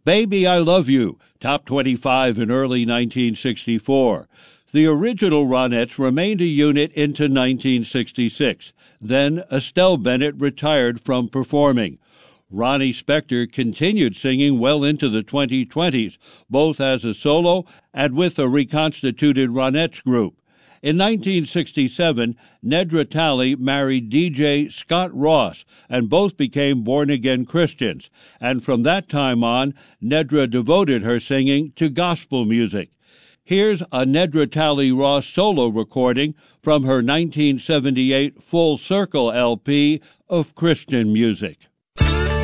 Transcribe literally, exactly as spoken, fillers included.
Baby, I Love You, top twenty-five in early nineteen sixty-four. The original Ronettes remained a unit into nineteen sixty-six. Then Estelle Bennett retired from performing. Ronnie Spector continued singing well into the twenty twenties, both as a solo and with a reconstituted Ronettes group. In nineteen sixty-seven, Nedra Talley married D J Scott Ross, and both became born-again Christians. And from that time on, Nedra devoted her singing to gospel music. Here's a Nedra Talley Ross solo recording from her nineteen seventy-eight Full Circle L P of Christian music.